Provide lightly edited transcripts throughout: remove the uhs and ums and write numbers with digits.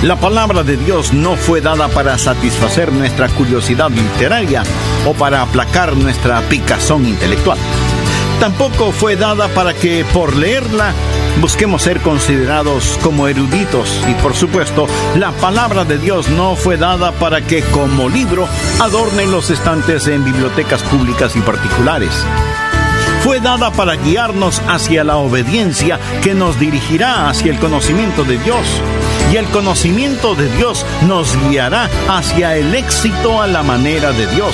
La palabra de Dios no fue dada para satisfacer nuestra curiosidad literaria o para aplacar nuestra picazón intelectual. Tampoco fue dada para que, por leerla, busquemos ser considerados como eruditos. Y por supuesto, la palabra de Dios no fue dada para que, como libro, adornen los estantes en bibliotecas públicas y particulares. Fue dada para guiarnos hacia la obediencia que nos dirigirá hacia el conocimiento de Dios. Y el conocimiento de Dios nos guiará hacia el éxito a la manera de Dios.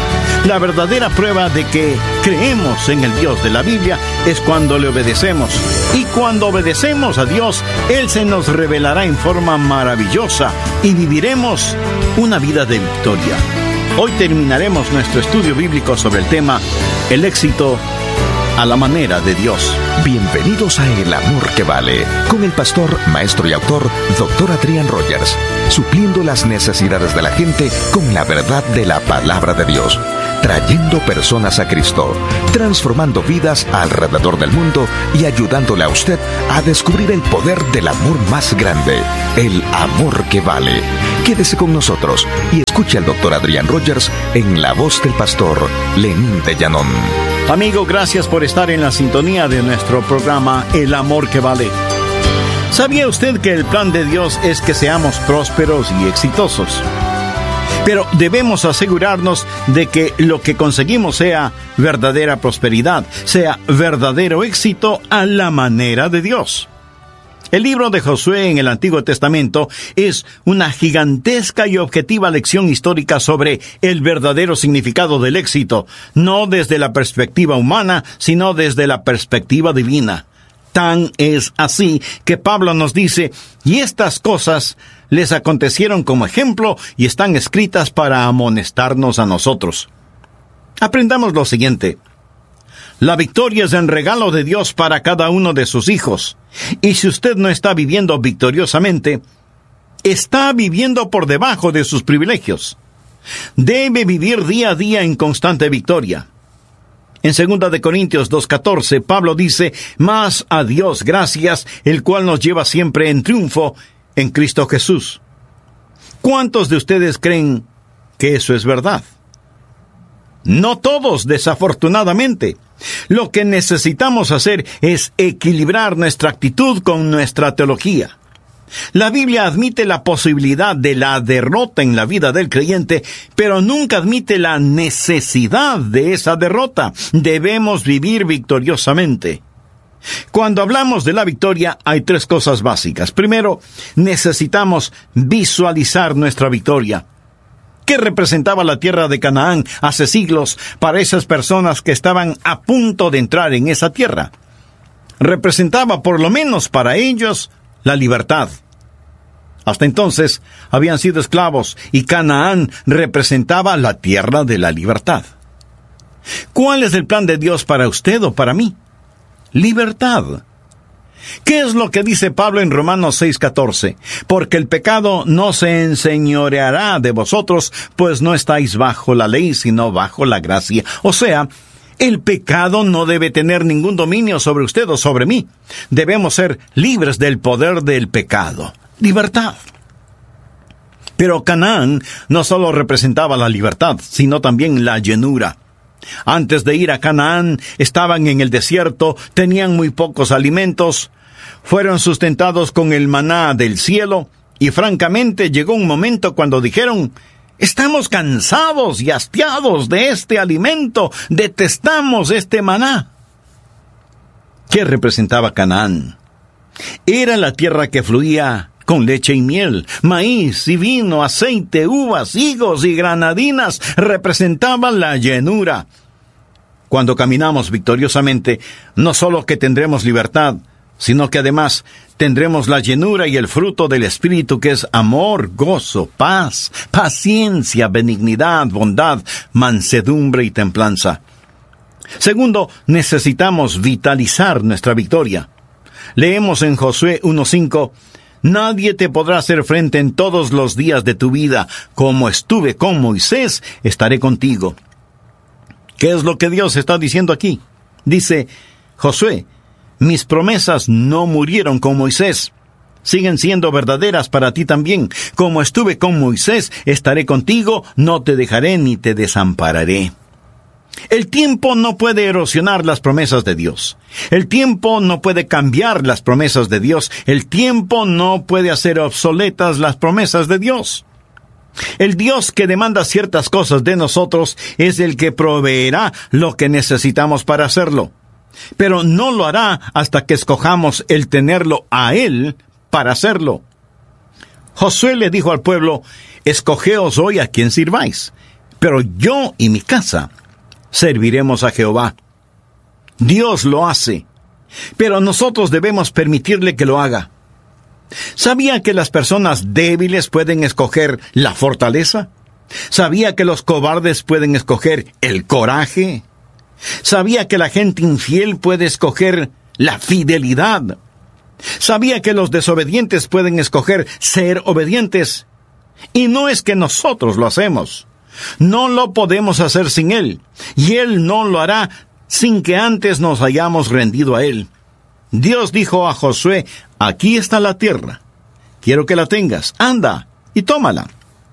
La verdadera prueba de que creemos en el Dios de la Biblia es cuando le obedecemos. Y cuando obedecemos a Dios, Él se nos revelará en forma maravillosa y viviremos una vida de victoria. Hoy terminaremos nuestro estudio bíblico sobre el tema El éxito a la manera de Dios. Bienvenidos a El Amor que Vale, con el pastor, maestro y autor, Dr. Adrián Rogers, supliendo las necesidades de la gente con la verdad de la palabra de Dios, trayendo personas a Cristo, transformando vidas alrededor del mundo y ayudándole a usted a descubrir el poder del amor más grande, el amor que vale. Quédese con nosotros y escuche al Dr. Adrián Rogers en la voz del pastor Lenín de Llanón. Amigo, gracias por estar en la sintonía de nuestro programa El Amor que Vale. ¿Sabía usted que el plan de Dios es que seamos prósperos y exitosos? Pero debemos asegurarnos de que lo que conseguimos sea verdadera prosperidad, sea verdadero éxito a la manera de Dios. El libro de Josué en el Antiguo Testamento es una gigantesca y objetiva lección histórica sobre el verdadero significado del éxito, no desde la perspectiva humana, sino desde la perspectiva divina. Tan es así que Pablo nos dice, y estas cosas les acontecieron como ejemplo y están escritas para amonestarnos a nosotros. Aprendamos lo siguiente. La victoria es el regalo de Dios para cada uno de sus hijos. Y si usted no está viviendo victoriosamente, está viviendo por debajo de sus privilegios. Debe vivir día a día en constante victoria. En 2 de Corintios 2:14, Pablo dice, «Mas a Dios gracias, el cual nos lleva siempre en triunfo en Cristo Jesús». ¿Cuántos de ustedes creen que eso es verdad? No todos, desafortunadamente. Lo que necesitamos hacer es equilibrar nuestra actitud con nuestra teología. La Biblia admite la posibilidad de la derrota en la vida del creyente, pero nunca admite la necesidad de esa derrota. Debemos vivir victoriosamente. Cuando hablamos de la victoria, hay tres cosas básicas. Primero, necesitamos visualizar nuestra victoria. ¿Qué representaba la tierra de Canaán hace siglos para esas personas que estaban a punto de entrar en esa tierra? Representaba, por lo menos para ellos, la libertad. Hasta entonces habían sido esclavos y Canaán representaba la tierra de la libertad. ¿Cuál es el plan de Dios para usted o para mí? Libertad. ¿Qué es lo que dice Pablo en Romanos 6:14? Porque el pecado no se enseñoreará de vosotros, pues no estáis bajo la ley, sino bajo la gracia. O sea, el pecado no debe tener ningún dominio sobre usted o sobre mí. Debemos ser libres del poder del pecado. Libertad. Pero Canaán no solo representaba la libertad, sino también la llenura. Antes de ir a Canaán, estaban en el desierto, tenían muy pocos alimentos, fueron sustentados con el maná del cielo, y francamente llegó un momento cuando dijeron, «Estamos cansados y hastiados de este alimento, detestamos este maná». ¿Qué representaba Canaán? Era la tierra que fluía con leche y miel, maíz y vino, aceite, uvas, higos y granadinas. Representaba la llenura. Cuando caminamos victoriosamente, no solo que tendremos libertad, sino que además tendremos la llenura y el fruto del Espíritu, que es amor, gozo, paz, paciencia, benignidad, bondad, mansedumbre y templanza. Segundo, necesitamos vitalizar nuestra victoria. Leemos en Josué 1:5, «Nadie te podrá hacer frente en todos los días de tu vida. Como estuve con Moisés, estaré contigo». ¿Qué es lo que Dios está diciendo aquí? Dice, Josué, mis promesas no murieron con Moisés. siguen siendo verdaderas para ti también. Como estuve con Moisés, estaré contigo, no te dejaré ni te desampararé. El tiempo no puede erosionar las promesas de Dios. El tiempo no puede cambiar las promesas de Dios. El tiempo no puede hacer obsoletas las promesas de Dios. El Dios que demanda ciertas cosas de nosotros es el que proveerá lo que necesitamos para hacerlo. Pero no lo hará hasta que escojamos el tenerlo a Él para hacerlo. Josué le dijo al pueblo: escogeos hoy a quien sirváis, pero yo y mi casa serviremos a Jehová. Dios lo hace, pero nosotros debemos permitirle que lo haga. ¿Sabía que las personas débiles pueden escoger la fortaleza? ¿Sabía que los cobardes pueden escoger el coraje? ¿Sabía que la gente infiel puede escoger la fidelidad? ¿Sabía que los desobedientes pueden escoger ser obedientes? Y no es que nosotros lo hacemos. No lo podemos hacer sin Él, y Él no lo hará sin que antes nos hayamos rendido a Él. Dios dijo a Josué: aquí está la tierra, quiero que la tengas, anda y tómala.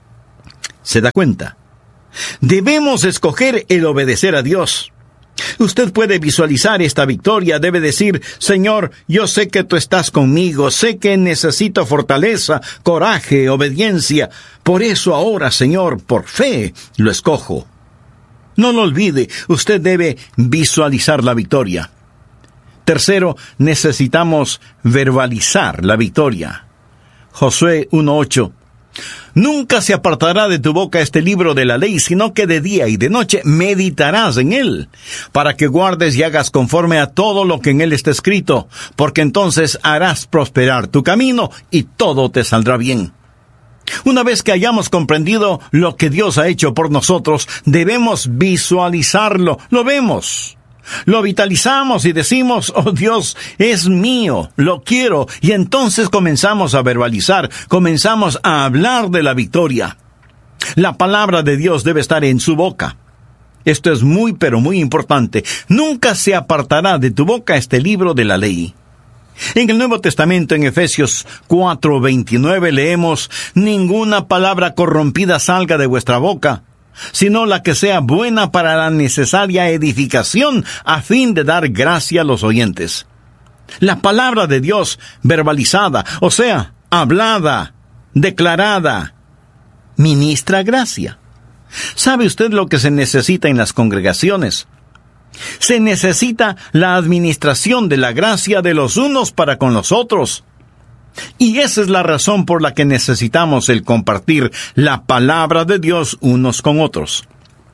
¿Se da cuenta? Debemos escoger el obedecer a Dios. Usted puede visualizar esta victoria, debe decir: Señor, yo sé que tú estás conmigo, sé que necesito fortaleza, coraje, obediencia. Por eso ahora, Señor, por fe, lo escojo. No lo olvide, usted debe visualizar la victoria. Tercero, necesitamos verbalizar la victoria. Josué 1:8. Nunca se apartará de tu boca este libro de la ley, sino que de día y de noche meditarás en él, para que guardes y hagas conforme a todo lo que en él está escrito, porque entonces harás prosperar tu camino y todo te saldrá bien. Una vez que hayamos comprendido lo que Dios ha hecho por nosotros, debemos visualizarlo. Lo vemos, lo vitalizamos y decimos: oh Dios, es mío, lo quiero. Y entonces comenzamos a verbalizar, comenzamos a hablar de la victoria. La palabra de Dios debe estar en su boca. Esto es muy, pero muy importante. Nunca se apartará de tu boca este libro de la ley. En el Nuevo Testamento, en Efesios 4:29, leemos: ninguna palabra corrompida salga de vuestra boca, sino la que sea buena para la necesaria edificación, a fin de dar gracia a los oyentes. La palabra de Dios verbalizada, o sea, hablada, declarada, ministra gracia. ¿Sabe usted lo que se necesita en las congregaciones? Se necesita la administración de la gracia de los unos para con los otros. Y esa es la razón por la que necesitamos el compartir la palabra de Dios unos con otros.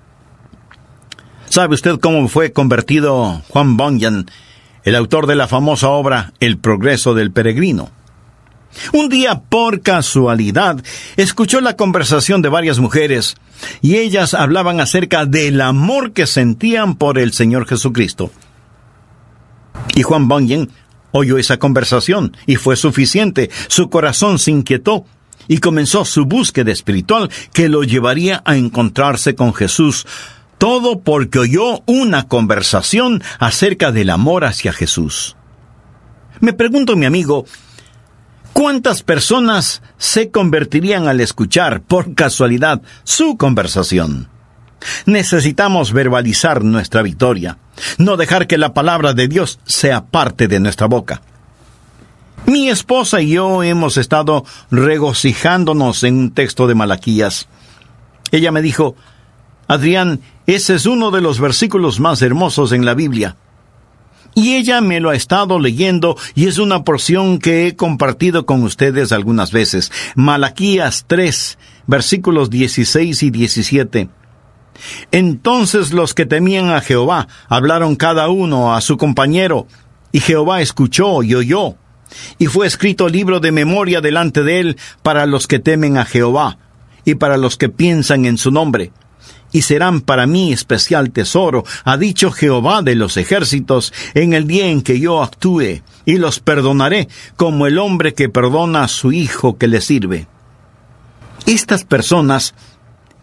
¿Sabe usted cómo fue convertido Juan Bunyan, el autor de la famosa obra El progreso del peregrino? Un día, por casualidad, escuchó la conversación de varias mujeres, y ellas hablaban acerca del amor que sentían por el Señor Jesucristo. Y Juan Bunyan oyó esa conversación, y fue suficiente. Su corazón se inquietó, y comenzó su búsqueda espiritual que lo llevaría a encontrarse con Jesús. Todo porque oyó una conversación acerca del amor hacia Jesús. Me pregunto, mi amigo, ¿cuántas personas se convertirían al escuchar, por casualidad, su conversación? Necesitamos verbalizar nuestra victoria, no dejar que la palabra de Dios sea parte de nuestra boca. Mi esposa y yo hemos estado regocijándonos en un texto de Malaquías. Ella me dijo: Adrián, ese es uno de los versículos más hermosos en la Biblia. Y ella me lo ha estado leyendo, y es una porción que he compartido con ustedes algunas veces. Malaquías 3, versículos 16 y 17. Entonces los que temían a Jehová hablaron cada uno a su compañero, y Jehová escuchó y oyó. Y fue escrito libro de memoria delante de él para los que temen a Jehová, y para los que piensan en su nombre. Y serán para mí especial tesoro, ha dicho Jehová de los ejércitos, en el día en que yo actúe, y los perdonaré, como el hombre que perdona a su hijo que le sirve. Estas personas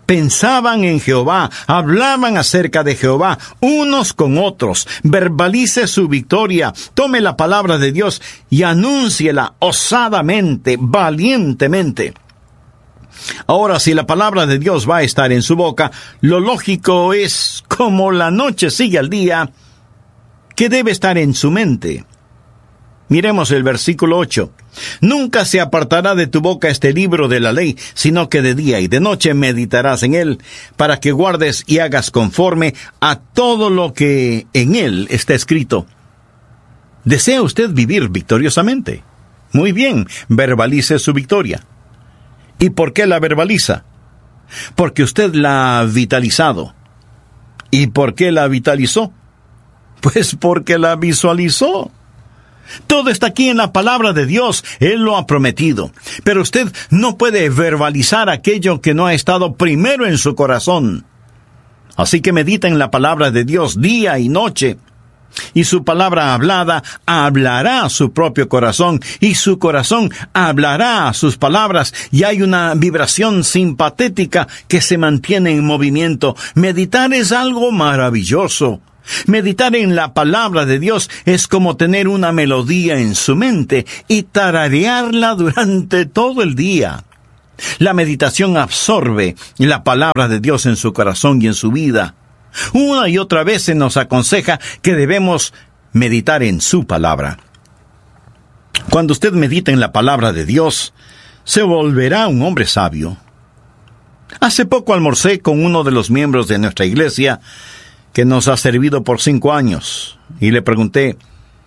pensaban en Jehová, hablaban acerca de Jehová unos con otros. Verbalice su victoria, tome la palabra de Dios y anúnciela osadamente, valientemente. Ahora, si la palabra de Dios va a estar en su boca, lo lógico es, como la noche sigue al día, que debe estar en su mente. Miremos el versículo 8. Nunca se apartará de tu boca este libro de la ley, sino que de día y de noche meditarás en él, para que guardes y hagas conforme a todo lo que en él está escrito. ¿Desea usted vivir victoriosamente? Muy bien, verbalice su victoria. ¿Y por qué la verbaliza? Porque usted la ha vitalizado. ¿Y por qué la vitalizó? Pues porque la visualizó. Todo está aquí en la palabra de Dios. Él lo ha prometido. Pero usted no puede verbalizar aquello que no ha estado primero en su corazón. Así que medita en la palabra de Dios día y noche. Y su palabra hablada hablará a su propio corazón, y su corazón hablará a sus palabras, y hay una vibración simpatética que se mantiene en movimiento. Meditar es algo maravilloso. Meditar en la palabra de Dios es como tener una melodía en su mente y tararearla durante todo el día. La meditación absorbe la palabra de Dios en su corazón y en su vida. Una y otra vez se nos aconseja que debemos meditar en su palabra. Cuando usted medita en la palabra de Dios, se volverá un hombre sabio. Hace poco almorcé con uno de los miembros de nuestra iglesia que nos ha servido por 5 años, y le pregunté,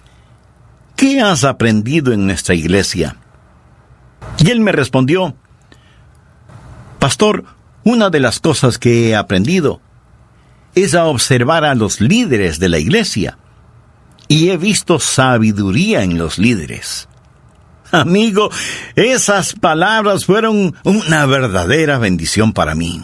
¿qué has aprendido en nuestra iglesia? Y él me respondió, Pastor, una de las cosas que he aprendido es a observar a los líderes de la iglesia, y he visto sabiduría en los líderes. Amigo, esas palabras fueron una verdadera bendición para mí.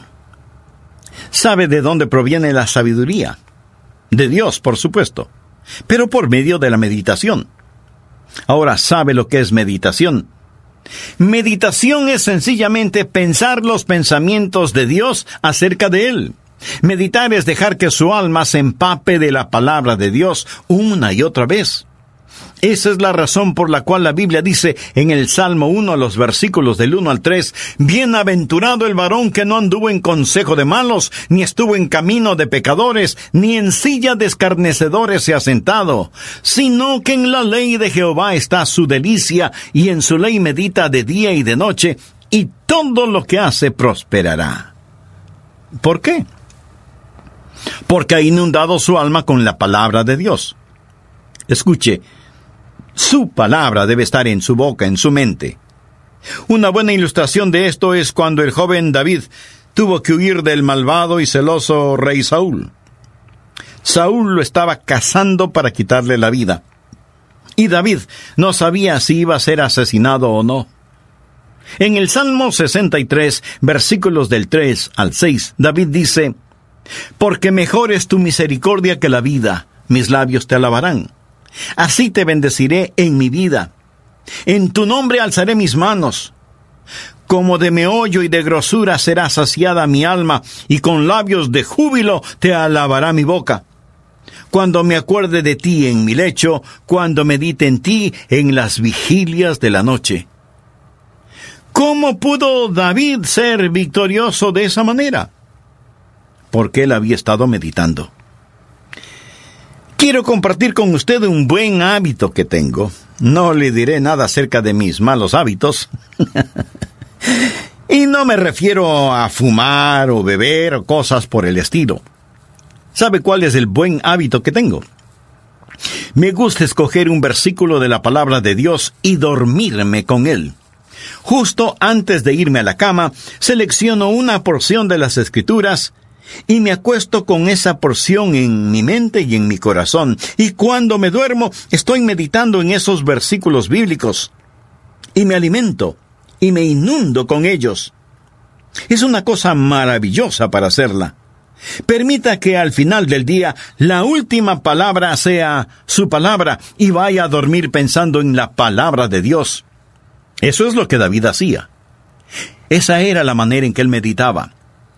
¿Sabe de dónde proviene la sabiduría? De Dios, por supuesto, pero por medio de la meditación. Ahora, ¿sabe lo que es meditación? Meditación es sencillamente pensar los pensamientos de Dios acerca de Él. Meditar es dejar que su alma se empape de la palabra de Dios una y otra vez. Esa es la razón por la cual la Biblia dice en el Salmo 1, los versículos del 1 al 3, Bienaventurado el varón que no anduvo en consejo de malos, ni estuvo en camino de pecadores, ni en silla de escarnecedores se ha sentado, sino que en la ley de Jehová está su delicia, y en su ley medita de día y de noche, y todo lo que hace prosperará. ¿Por qué? Porque ha inundado su alma con la palabra de Dios. Escuche, su palabra debe estar en su boca, en su mente. Una buena ilustración de esto es cuando el joven David tuvo que huir del malvado y celoso rey Saúl. Saúl lo estaba cazando para quitarle la vida, y David no sabía si iba a ser asesinado o no. En el Salmo 63, versículos del 3 al 6, David dice, Porque mejor es tu misericordia que la vida, mis labios te alabarán. Así te bendeciré en mi vida. En tu nombre alzaré mis manos. Como de meollo y de grosura será saciada mi alma, y con labios de júbilo te alabará mi boca. Cuando me acuerde de ti en mi lecho, cuando medite en ti en las vigilias de la noche. ¿Cómo pudo David ser victorioso de esa manera? Porque él había estado meditando. Quiero compartir con usted un buen hábito que tengo. No le diré nada acerca de mis malos hábitos. Y no me refiero a fumar o beber o cosas por el estilo. ¿Sabe cuál es el buen hábito que tengo? Me gusta escoger un versículo de la palabra de Dios y dormirme con él. Justo antes de irme a la cama, selecciono una porción de las Escrituras y me acuesto con esa porción en mi mente y en mi corazón. Y cuando me duermo, estoy meditando en esos versículos bíblicos. Y me alimento y me inundo con ellos. Es una cosa maravillosa para hacerla. Permita que al final del día la última palabra sea su palabra y vaya a dormir pensando en la palabra de Dios. Eso es lo que David hacía. Esa era la manera en que él meditaba.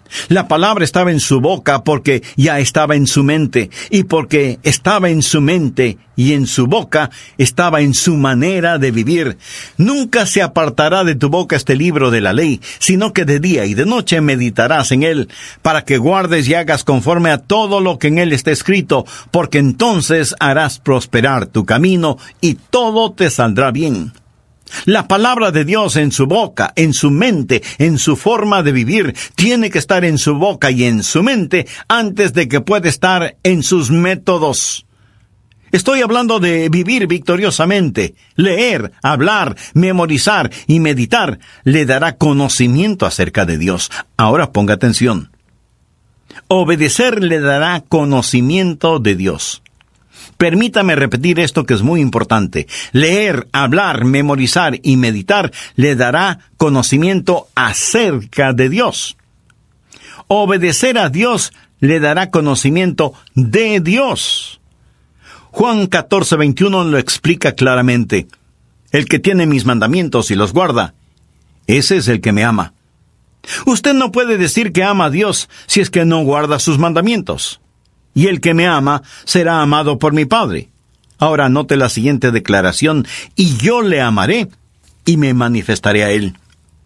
La palabra estaba en su boca porque ya estaba en su mente, y porque estaba en su mente y en su boca, estaba en su manera de vivir. Nunca se apartará de tu boca este libro de la ley, sino que de día y de noche meditarás en él, para que guardes y hagas conforme a todo lo que en él está escrito, porque entonces harás prosperar tu camino y todo te saldrá bien. La palabra de Dios en su boca, en su mente, en su forma de vivir, tiene que estar en su boca y en su mente antes de que pueda estar en sus métodos. Estoy hablando de vivir victoriosamente. Leer, hablar, memorizar y meditar le dará conocimiento acerca de Dios. Ahora ponga atención. Obedecer le dará conocimiento de Dios. Permítame repetir esto que es muy importante. Leer, hablar, memorizar y meditar le dará conocimiento acerca de Dios. Obedecer a Dios le dará conocimiento de Dios. Juan 14:21 lo explica claramente. El que tiene mis mandamientos y los guarda, ese es el que me ama. Usted no puede decir que ama a Dios si es que no guarda sus mandamientos. Y el que me ama será amado por mi Padre. Ahora note la siguiente declaración: y yo le amaré y me manifestaré a él.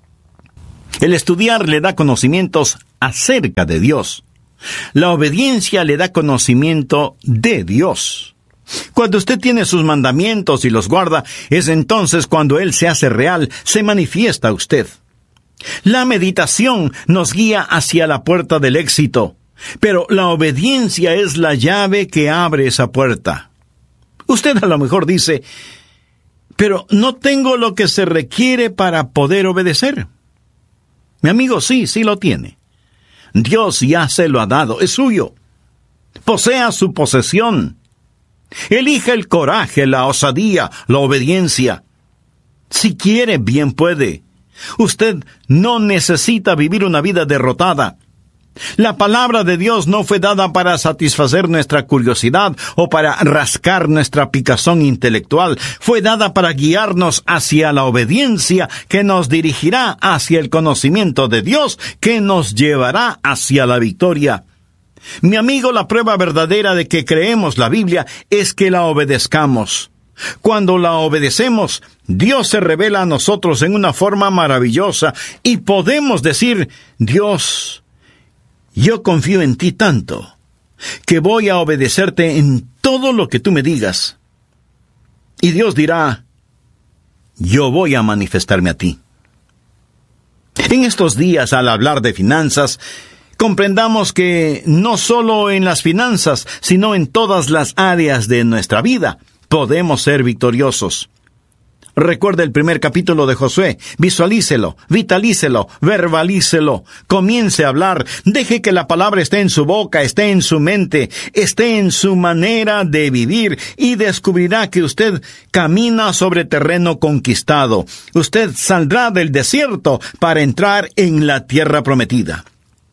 El estudiar le da conocimientos acerca de Dios. La obediencia le da conocimiento de Dios. Cuando usted tiene sus mandamientos y los guarda, es entonces cuando Él se hace real, se manifiesta a usted. La meditación nos guía hacia la puerta del éxito. Pero la obediencia es la llave que abre esa puerta. Usted a lo mejor dice, pero no tengo lo que se requiere para poder obedecer. Mi amigo, sí lo tiene. Dios ya se lo ha dado, es suyo. Posea su posesión. Elija el coraje, la osadía, la obediencia. Si quiere, bien puede. Usted no necesita vivir una vida derrotada. La palabra de Dios no fue dada para satisfacer nuestra curiosidad o para rascar nuestra picazón intelectual. Fue dada para guiarnos hacia la obediencia que nos dirigirá hacia el conocimiento de Dios, que nos llevará hacia la victoria. Mi amigo, la prueba verdadera de que creemos la Biblia es que la obedezcamos. Cuando la obedecemos, Dios se revela a nosotros en una forma maravillosa y podemos decir, Dios, yo confío en ti tanto, que voy a obedecerte en todo lo que tú me digas. Y Dios dirá, yo voy a manifestarme a ti. En estos días, al hablar de finanzas, comprendamos que no solo en las finanzas, sino en todas las áreas de nuestra vida, podemos ser victoriosos. Recuerde el primer capítulo de Josué. Visualícelo, vitalícelo, verbalícelo. Comience a hablar. Deje que la palabra esté en su boca, esté en su mente, esté en su manera de vivir y descubrirá que usted camina sobre terreno conquistado. Usted saldrá del desierto para entrar en la tierra prometida.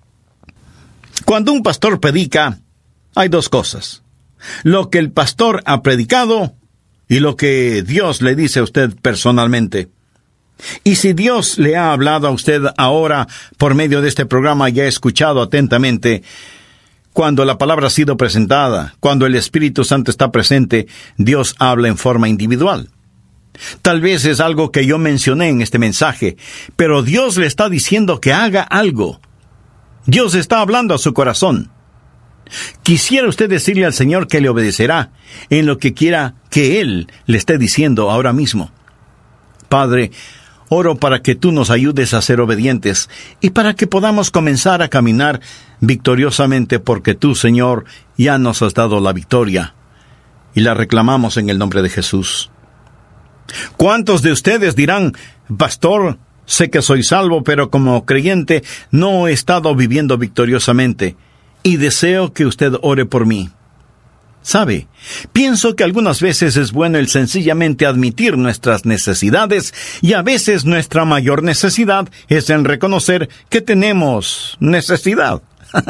Cuando un pastor predica, hay dos cosas: lo que el pastor ha predicado y lo que Dios le dice a usted personalmente. Y si Dios le ha hablado a usted ahora por medio de este programa y ha escuchado atentamente, cuando la palabra ha sido presentada, cuando el Espíritu Santo está presente, Dios habla en forma individual. Tal vez es algo que yo mencioné en este mensaje, pero Dios le está diciendo que haga algo. Dios está hablando a su corazón. Quisiera usted decirle al Señor que le obedecerá en lo que quiera que Él le esté diciendo ahora mismo. Padre, oro para que tú nos ayudes a ser obedientes y para que podamos comenzar a caminar victoriosamente, porque tú, Señor, ya nos has dado la victoria y la reclamamos en el nombre de Jesús. ¿Cuántos de ustedes dirán, pastor, sé que soy salvo, pero como creyente no he estado viviendo victoriosamente y deseo que usted ore por mí? ¿Sabe? Pienso que algunas veces es bueno el sencillamente admitir nuestras necesidades, y a veces nuestra mayor necesidad es en reconocer que tenemos necesidad.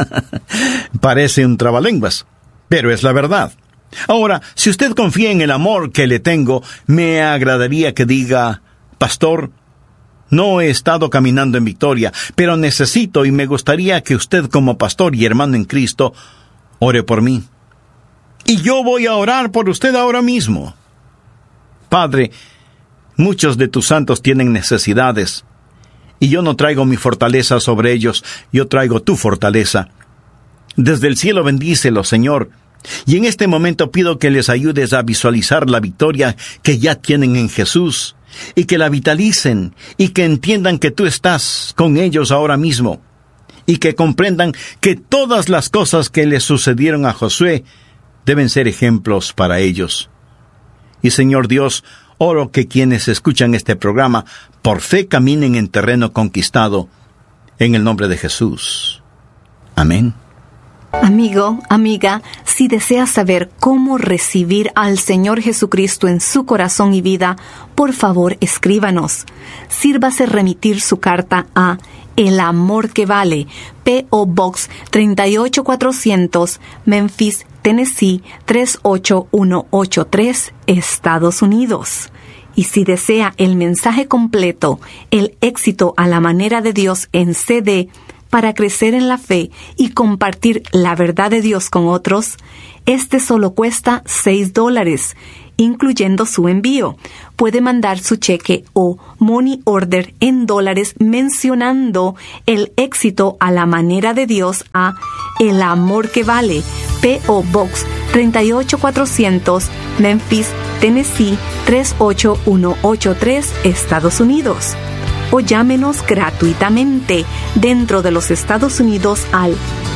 Parece un trabalenguas, pero es la verdad. Ahora, si usted confía en el amor que le tengo, me agradaría que diga, pastor, No he estado caminando en victoria, pero necesito y me gustaría que usted como pastor y hermano en Cristo ore por mí. Y yo voy a orar por usted ahora mismo. Padre, muchos de tus santos tienen necesidades, y yo no traigo mi fortaleza sobre ellos, yo traigo tu fortaleza. Desde el cielo bendícelos, Señor, y en este momento pido que les ayudes a visualizar la victoria que ya tienen en Jesús, y que la vitalicen, y que entiendan que tú estás con ellos ahora mismo, y que comprendan que todas las cosas que les sucedieron a Josué deben ser ejemplos para ellos. Y Señor Dios, oro que quienes escuchan este programa por fe caminen en terreno conquistado, en el nombre de Jesús. Amén. Amigo, amiga, si deseas saber cómo recibir al Señor Jesucristo en su corazón y vida, por favor escríbanos. Sírvase remitir su carta a El Amor que Vale, P.O. Box 38400, Memphis, Tennessee 38183, Estados Unidos. Y si desea el mensaje completo, El éxito a la manera de Dios en CD, para crecer en la fe y compartir la verdad de Dios con otros, este solo cuesta $6, incluyendo su envío. Puede mandar su cheque o money order en dólares mencionando El éxito a la manera de Dios a El Amor que Vale, P.O. Box 38400, Memphis, Tennessee 38183, Estados Unidos. O llámenos gratuitamente dentro de los Estados Unidos al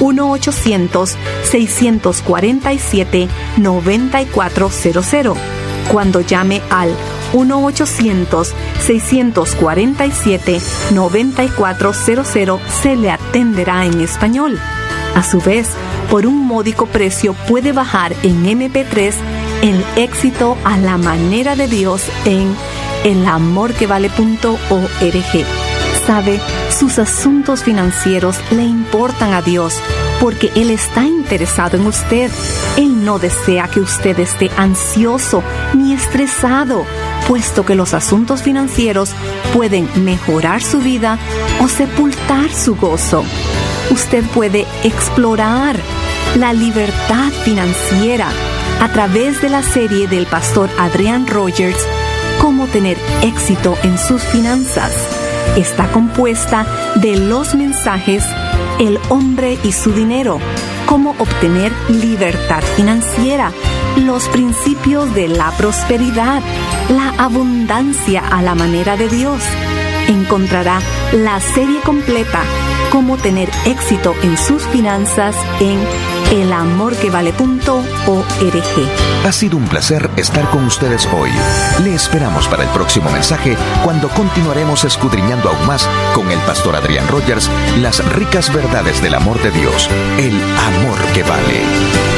1-800-647-9400. Cuando llame al 1-800-647-9400, se le atenderá en español. A su vez, por un módico precio puede bajar en MP3 El éxito a la manera de Dios en elamorquevale.org. Sabe, sus asuntos financieros le importan a Dios porque Él está interesado en usted. Él no desea que usted esté ansioso ni estresado, puesto que los asuntos financieros pueden mejorar su vida o sepultar su gozo. Usted puede explorar la libertad financiera a través de la serie del pastor Adrian Rogers, Cómo tener éxito en sus finanzas. Está compuesta de los mensajes El hombre y su dinero, cómo obtener libertad financiera, los principios de la prosperidad, la abundancia a la manera de Dios. Encontrará la serie completa Cómo tener éxito en sus finanzas en elamorquevale.org. Ha sido un placer estar con ustedes hoy. Le esperamos para el próximo mensaje, cuando continuaremos escudriñando aún más con el pastor Adrian Rogers las ricas verdades del amor de Dios, el amor que vale.